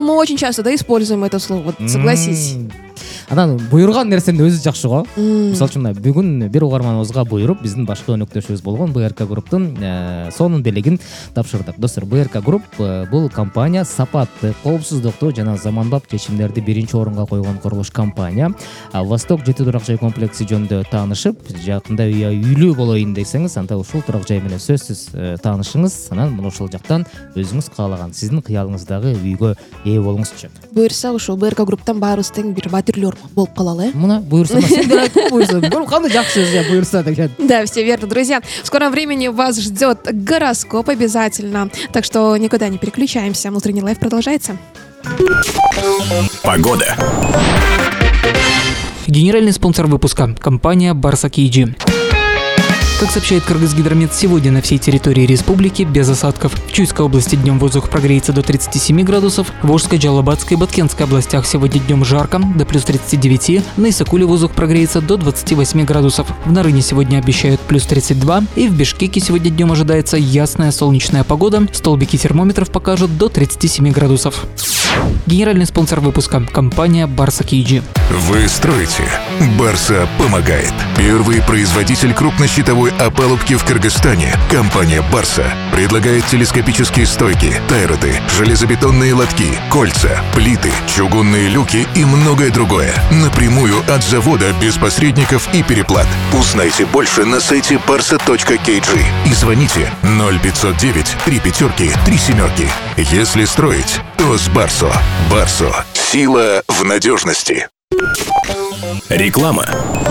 мы очень часто, да, используем это слово, вот, согласись. Анан буйрган нерсенин өзү жакшы го. Мисалы үчүн бүгүн бир угарманыбызга буйруп, биздин башкы өнөктөшүбүз болгон БРК групптун сонун белегин тапшырдык. Достор, БРК групп бул компания сапаттык, коопсуздукту жана заманбап чечимдерди биринчи орунга койгон курулуш компания. Восток 7 турак жай комплекси жөнүндө таанышып, жакында үйлүү болоюн десеңиз, анда ушул турак жай менен сөзсүз таанышыңыз, анан мына ушул жактан өзүңүз каалаган, сиздин кыялыңыздагы үйгө ээ болуңузчу. Буюрса ушул БРК групптан баарыбыз тең бир батирлер болуп калалы, Мына буюрса, сендер айтып буюрса, кандай жакшы буюрса деген. Да, все верно, друзья. В скором времени вас ждет гороскоп обязательно, так что никуда не переключаемся. Внутренний лайф продолжается. Погода. Генеральный спонсор выпуска – компания Барса Кейджи. Как сообщает Кыргызгидромет, сегодня на всей территории республики без осадков. В Чуйской области днем воздух прогреется до 37 градусов, в Волжской, Джалабадской и Баткенской областях сегодня днем жарко, до плюс 39, на Исакуле воздух прогреется до 28 градусов. В Нарыне сегодня обещают плюс 32, и в Бишкеке сегодня днем ожидается ясная солнечная погода, столбики термометров покажут до 37 градусов. Генеральный спонсор выпуска – компания Барса Кейджи. Вы строите, Барса помогает. Первый производитель крупнощитовой опалубки в Кыргызстане, компания Барса, предлагает телескопические стойки, тайроты, железобетонные лотки, кольца, плиты, чугунные люки и многое другое. Напрямую от завода, без посредников и переплат. Узнайте больше на сайте barsa.kg и звоните 0509 35 37. Если строить, то с Барсо. Барсо. Сила в надежности. Реклама.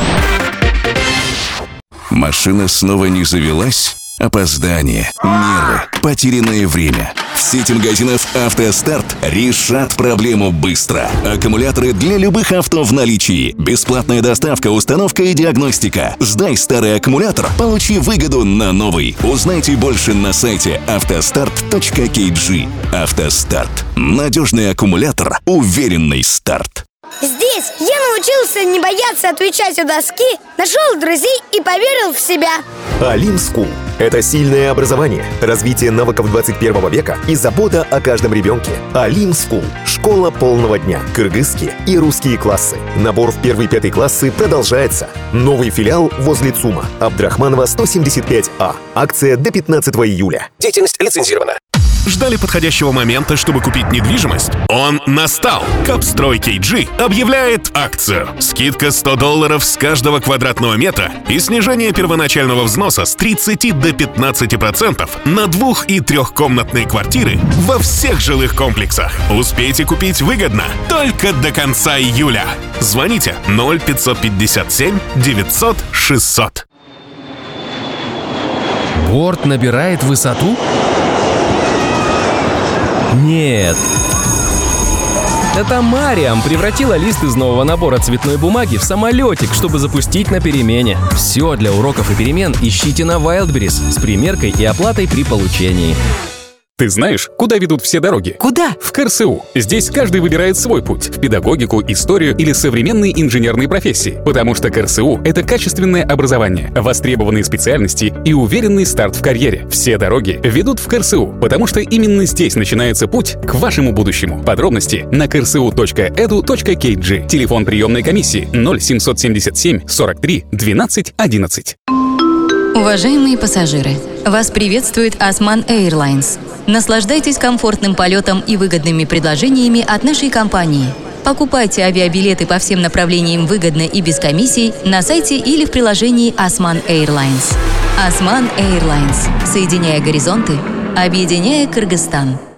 Машина снова не завелась? Опоздание, нервы, потерянное время. В сети магазинов «АвтоСтарт» решат проблему быстро. Аккумуляторы для любых авто в наличии. Бесплатная доставка, установка и диагностика. Сдай старый аккумулятор, получи выгоду на новый. Узнайте больше на сайте автостарт.kg. «АвтоСтарт». Надежный аккумулятор, уверенный старт. Здесь я научился не бояться отвечать у доски, нашел друзей и поверил в себя. Алим Скул – это сильное образование, развитие навыков 21 века и забота о каждом ребенке. Алим Скул – школа полного дня, кыргызские и русские классы. Набор в 1-5 классы продолжается. Новый филиал возле ЦУМа, Абдрахманова, 175А. Акция до 15 июля. Деятельность лицензирована. Ждали подходящего момента, чтобы купить недвижимость? Он настал! Капстрой KG объявляет акцию. Скидка $100 с каждого квадратного метра и снижение первоначального взноса с 30 до 15% на 2- и 3-комнатные квартиры во всех жилых комплексах. Успейте купить выгодно только до конца июля. Звоните 0557 900 600. Борт набирает высоту? Нет. Это Мариам превратила лист из нового набора цветной бумаги в самолетик, чтобы запустить на перемене. Все для уроков и перемен ищите на Wildberries с примеркой и оплатой при получении. Ты знаешь, куда ведут все дороги? Куда? В КРСУ. Здесь каждый выбирает свой путь – в педагогику, историю или современные инженерные профессии. Потому что КРСУ – это качественное образование, востребованные специальности и уверенный старт в карьере. Все дороги ведут в КРСУ, потому что именно здесь начинается путь к вашему будущему. Подробности на krsu.edu.kg. Телефон приемной комиссии 0777 43 12 11. Уважаемые пассажиры, вас приветствует Osman Airlines. Наслаждайтесь комфортным полетом и выгодными предложениями от нашей компании. Покупайте авиабилеты по всем направлениям выгодно и без комиссий на сайте или в приложении Osman Airlines. Osman Airlines. Соединяя горизонты, объединяя Кыргызстан.